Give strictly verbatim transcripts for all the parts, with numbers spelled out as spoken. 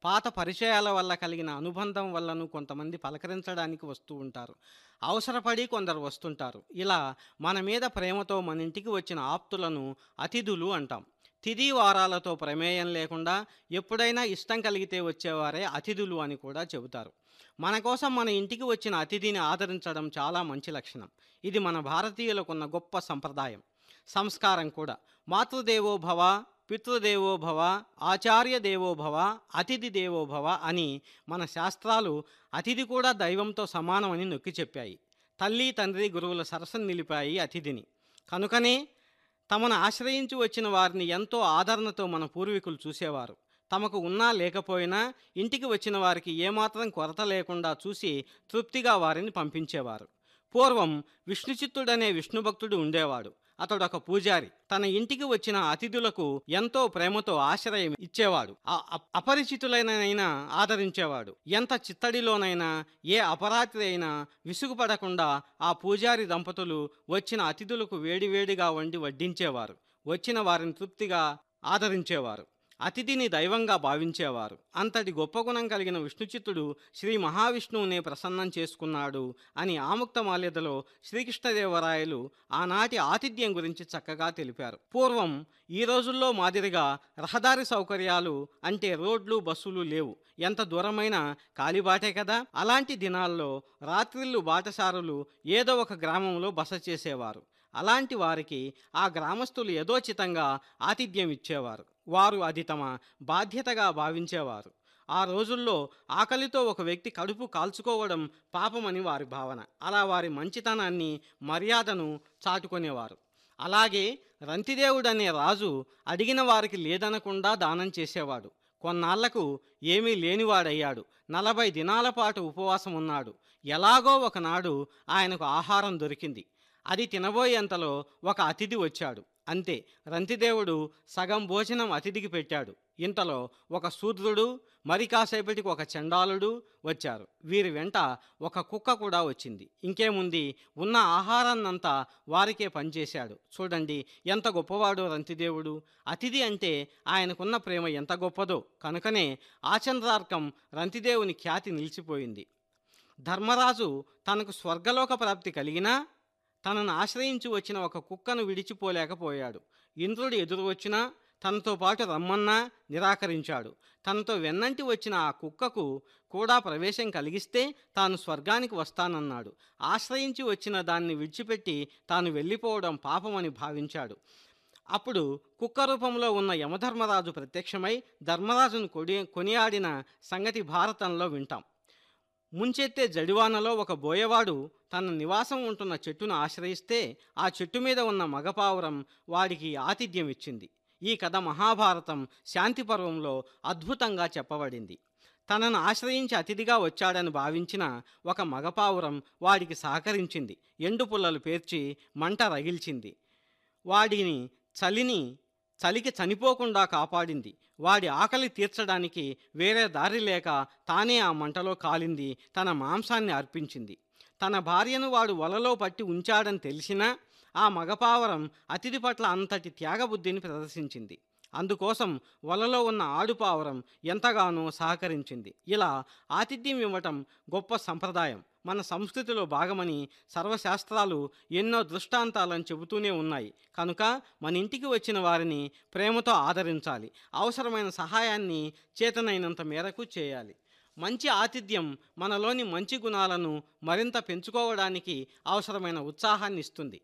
పాత పరిచయాల వల్ల కలిగిన అనుబంధం వల్లను కొంతమంది పలకరించడానికి వస్తూ ఉంటారు. అవసరపడి కొందరు వస్తుంటారు. ఇలా మన మీద ప్రేమతో మన ఇంటికి వచ్చిన ఆప్తులను అతిథులు అంటాం. తిథి వారాలతో ప్రమేయం లేకుండా ఎప్పుడైనా ఇష్టం కలిగితే వచ్చేవారే అతిథులు అని కూడా చెబుతారు. మన కోసం మన ఇంటికి వచ్చిన అతిథిని ఆదరించడం చాలా మంచి లక్షణం. ఇది మన భారతీయులకున్న గొప్ప సంప్రదాయం, సంస్కారం కూడా. మాతృదేవో భవ, పితృదేవో భవ, ఆచార్య దేవో భవ, అతిథి దేవో భవ అని మన శాస్త్రాలు అతిథి కూడా దైవంతో సమానమని నొక్కి చెప్పాయి. తల్లి తండ్రి గురువుల సరసన నిలిపాయి అతిథిని. కనుకనే తమను ఆశ్రయించి వచ్చిన వారిని ఎంతో ఆదరణతో మన పూర్వీకులు చూసేవారు. తమకు ఉన్నా లేకపోయినా ఇంటికి వచ్చిన వారికి ఏమాత్రం కొరత లేకుండా చూసి తృప్తిగా వారిని పంపించేవారు. పూర్వం విష్ణుచిత్తుడనే విష్ణుభక్తుడు ఉండేవాడు. అతడు ఒక పూజారి. తన ఇంటికి వచ్చిన అతిథులకు ఎంతో ప్రేమతో ఆశ్రయం ఇచ్చేవాడు. ఆ అ- అపరిచితులైనైనా ఆదరించేవాడు. ఎంత చిత్తడిలోనైనా ఏ అపరాత్రి అయినా విసుగుపడకుండా ఆ పూజారి దంపతులు వచ్చిన అతిథులకు వేడివేడిగా వండి వడ్డించేవారు. వచ్చిన వారిని తృప్తిగా ఆదరించేవారు. అతిథిని దైవంగా భావించేవారు. అంతటి గొప్ప గుణం కలిగిన విష్ణుచిత్తుడు శ్రీ మహావిష్ణువునే ప్రసన్నం చేసుకున్నాడు అని ఆముక్తమాల్యదలో శ్రీకృష్ణదేవరాయలు ఆనాటి ఆతిథ్యం గురించి చక్కగా తెలిపారు. పూర్వం ఈ రోజుల్లో మాదిరిగా రహదారి సౌకర్యాలు అంటే రోడ్లు బస్సులు లేవు. ఎంత దూరమైనా కాలిబాటే కదా. అలాంటి దినాల్లో రాత్రిళ్ళు బాటసారులు ఏదో ఒక గ్రామంలో బస చేసేవారు. అలాంటి వారికి ఆ గ్రామస్తులు యథోచితంగా ఆతిథ్యం ఇచ్చేవారు. వారు అది తమ బాధ్యతగా భావించేవారు. ఆ రోజుల్లో ఆకలితో ఒక వ్యక్తి కడుపు కాల్చుకోవడం పాపమని వారి భావన. అలా వారి మంచితనాన్ని, మర్యాదను చాటుకునేవారు. అలాగే రంతిదేవుడనే రాజు అడిగిన వారికి లేదనకుండా దానం చేసేవాడు. కొన్నాళ్లకు ఏమీ లేనివాడయ్యాడు. నలభై దినాల పాటు ఉపవాసం ఉన్నాడు. ఎలాగో ఒకనాడు ఆయనకు ఆహారం దొరికింది. అది తినబోయేంతలో ఒక అతిథి వచ్చాడు. అంతే, రంతిదేవుడు సగం భోజనం అతిథికి పెట్టాడు. ఇంతలో ఒక శూద్రుడు, మరి కాసేపటికి ఒక చండాలుడు వచ్చారు. వీరి వెంట ఒక కుక్క కూడా వచ్చింది. ఇంకేముంది, ఉన్న ఆహారాన్నంతా వారికే పనిచేశాడు. చూడండి ఎంత గొప్పవాడో రంతిదేవుడు. అతిథి అంటే ఆయనకున్న ప్రేమ ఎంత గొప్పదో. కనుకనే ఆచంద్రార్కం రంతిదేవుని ఖ్యాతి నిలిచిపోయింది. ధర్మరాజు తనకు స్వర్గలోక ప్రాప్తి కలిగినా తనను ఆశ్రయించి వచ్చిన ఒక కుక్కను విడిచిపోలేకపోయాడు. ఇంద్రుడు ఎదురు వచ్చినా తనతో పాటు రమ్మన్నా నిరాకరించాడు. తనతో వెన్నంటి వచ్చిన ఆ కుక్కకు కూడా ప్రవేశం కలిగిస్తే తాను స్వర్గానికి వస్తానన్నాడు. ఆశ్రయించి వచ్చిన దాన్ని విడిచిపెట్టి తాను వెళ్ళిపోవడం పాపమని భావించాడు. అప్పుడు కుక్క రూపంలో ఉన్న యమధర్మరాజు ప్రత్యక్షమై ధర్మరాజును కొడి కొనియాడిన సంగతి భారతంలో వింటాం. ముంచెత్తే జడివానలో ఒక బోయవాడు తన నివాసం ఉంటున్న చెట్టును ఆశ్రయిస్తే ఆ చెట్టు మీద ఉన్న మగపావురం వాడికి ఆతిథ్యం ఇచ్చింది. ఈ కథ మహాభారతం శాంతి పర్వంలో అద్భుతంగా చెప్పబడింది. తనను ఆశ్రయించి అతిథిగా వచ్చాడని భావించిన ఒక మగపావురం వాడికి సహకరించింది. ఎండు పుల్లలు పేర్చి మంట రగిల్చింది. వాడిని చలిని చలికి చనిపోకుండా కాపాడింది. వాడి ఆకలి తీర్చడానికి వేరే దారి లేక తానే ఆ మంటలో కాలింది. తన మాంసాన్ని అర్పించింది. తన భార్యను వాడు వలలో పట్టి ఉంచాడని తెలిసినా ఆ మగపావరం అతిథి పట్ల అంతటి త్యాగబుద్ధిని ప్రదర్శించింది. అందుకోసం వలలో ఉన్న ఆడుపావరం ఎంతగానో సహకరించింది. ఇలా ఆతిథ్యం ఇవ్వటం గొప్ప సంప్రదాయం, మన సంస్కృతిలో భాగమని సర్వశాస్త్రాలు ఎన్నో దృష్టాంతాలను చెబుతూనే ఉన్నాయి. కనుక మన ఇంటికి వచ్చిన వారిని ప్రేమతో ఆదరించాలి. అవసరమైన సహాయాన్ని చేతనైనంత మేరకు చేయాలి. మంచి ఆతిథ్యం మనలోని మంచి గుణాలను మరింత పెంచుకోవడానికి అవసరమైన ఉత్సాహాన్ని ఇస్తుంది.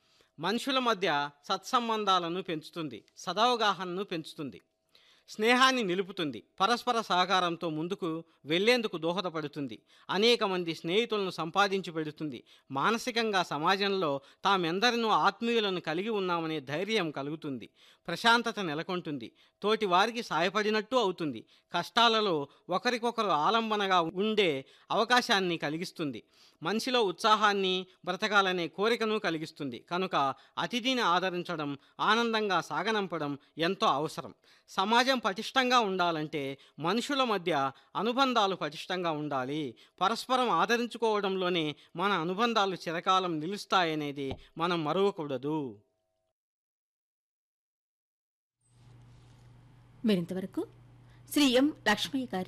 మనుషుల మధ్య సత్సంబంధాలను పెంచుతుంది, సదవగాహనను పెంచుతుంది, స్నేహాన్ని నిలుపుతుంది, పరస్పర సహకారంతో ముందుకు వెళ్లేందుకు దోహదపడుతుంది, అనేక మంది స్నేహితులను సంపాదించి పెడుతుంది. మానసికంగా సమాజంలో తామెందరినో ఆత్మీయులను కలిగి ఉన్నామనే ధైర్యం కలుగుతుంది, ప్రశాంతత నెలకొంటుంది, తోటి వారికి సాయపడినట్టు అవుతుంది, కష్టాలలో ఒకరికొకరు ఆలంబనగా ఉండే అవకాశాన్ని కలిగిస్తుంది, మనిషిలో ఉత్సాహాన్ని, బ్రతకాలనే కోరికను కలిగిస్తుంది. కనుక అతిథిని ఆదరించడం, ఆనందంగా సాగనంపడం ఎంతో అవసరం. సమాజం పటిష్టంగా ఉండాలంటే మనుషుల మధ్య అనుబంధాలు పటిష్టంగా ఉండాలి. పరస్పరం ఆదరించుకోవడంలోనే మన అనుబంధాలు చిరకాలం నిలుస్తాయనేది మనం మరువకూడదు. మీరింతవరకు శ్రీ ఎం లక్ష్మయ్య గారి